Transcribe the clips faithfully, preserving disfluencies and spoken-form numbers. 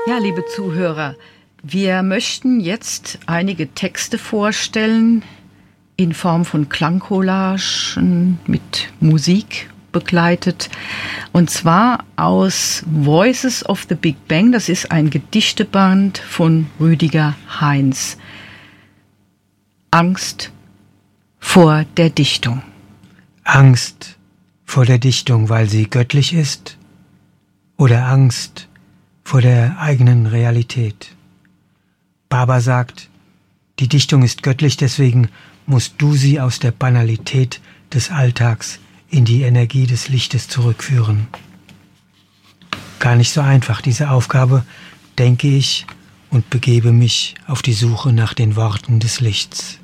Ja, liebe Zuhörer, wir möchten jetzt einige Texte vorstellen in Form von Klangcollagen mit Musik begleitet. Und zwar aus Voices of the Big Bang. Das ist ein Gedichteband von Rüdiger Heinz. Angst vor der Dichtung. Angst vor der Dichtung, weil sie göttlich ist? Oder Angst vor der eigenen Realität? Baba sagt, die Dichtung ist göttlich, deswegen musst du sie aus der Banalität des Alltags in die Energie des Lichtes zurückführen. Gar nicht so einfach, diese Aufgabe, denke ich, und begebe mich auf die Suche nach den Worten des Lichts.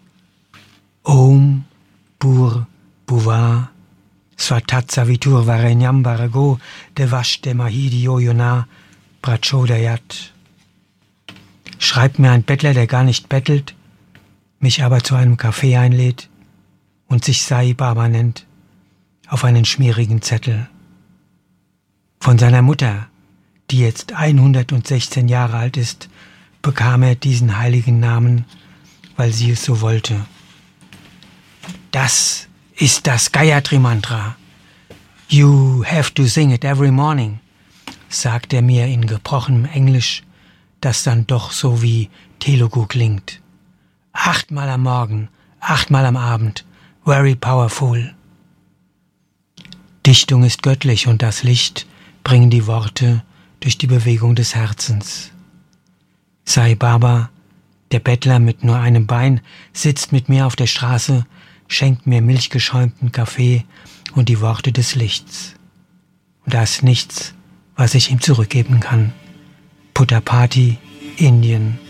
Om Bur Buva Svatat Savitur Varenyam Barago Devash Demahidi Yoyona Prachodayat. Schreibt mir ein Bettler, der gar nicht bettelt, mich aber zu einem Café einlädt und sich Sai Baba nennt, auf einen schmierigen Zettel. Von seiner Mutter, die jetzt hundertsechzehn Jahre alt ist, bekam er diesen heiligen Namen, weil sie es so wollte. Das ist das Gayatri Mantra. You have to sing it every morning, sagt er mir in gebrochenem Englisch, das dann doch so wie Telugu klingt. Achtmal am Morgen, achtmal am Abend, very powerful. Dichtung ist göttlich und das Licht bringen die Worte durch die Bewegung des Herzens. Sai Baba, der Bettler mit nur einem Bein, sitzt mit mir auf der Straße, schenkt mir milchgeschäumten Kaffee und die Worte des Lichts. Und da ist nichts, was ich ihm zurückgeben kann. Puttapati, Indien.